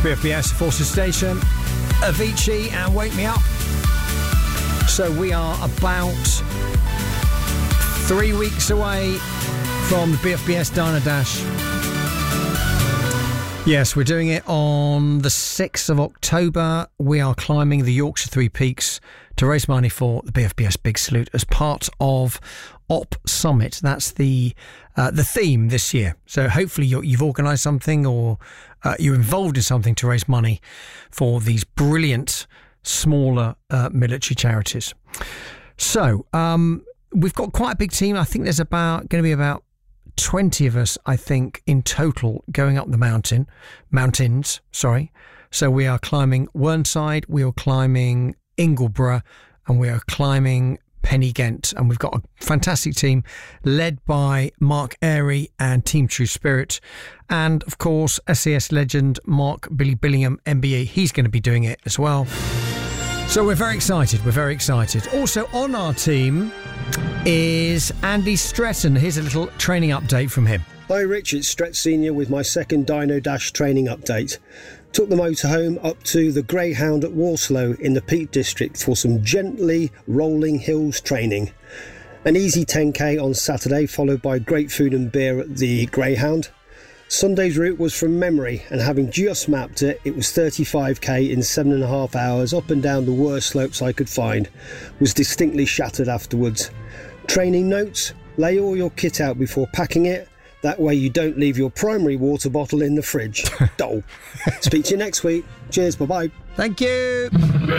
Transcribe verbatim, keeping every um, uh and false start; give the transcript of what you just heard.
B F B S Forces Station, Avicii and Wake Me Up. So we are about three weeks away from the B F B S Diner Dash. Yes, we're doing it on the sixth of October. We are climbing the Yorkshire Three Peaks to raise money for the B F B S Big Salute as part of Op Summit. That's the uh, the theme this year. So hopefully you're, you've organised something or uh, you're involved in something to raise money for these brilliant smaller uh, military charities. So um, we've got quite a big team. I think there's about going to be about twenty of us, I think, in total going up the mountain, mountains, sorry. So we are climbing Whernside, we are climbing Ingleborough, and we are climbing Penny Ghent. And we've got a fantastic team led by Mark Airy and Team True Spirit. And, of course, S A S legend Mark Billy Billingham, M B E. He's going to be doing it as well. So we're very excited. We're very excited. Also on our team is Andy Stretton. Here's a little training update from him. Hi Rich, it's Stretton Senior with my second Dino Dash training update. Took the motorhome up to the Greyhound at Walslow in the Peak District for some gently rolling hills training. An easy ten k on Saturday, followed by great food and beer at the Greyhound. Sunday's route was from memory, and having just mapped it, it was thirty-five k in seven and a half hours up and down the worst slopes I could find. Was distinctly shattered afterwards. Training notes: lay all your kit out before packing it. That way you don't leave your primary water bottle in the fridge. Dole. Speak to you next week. Cheers, bye-bye. Thank you.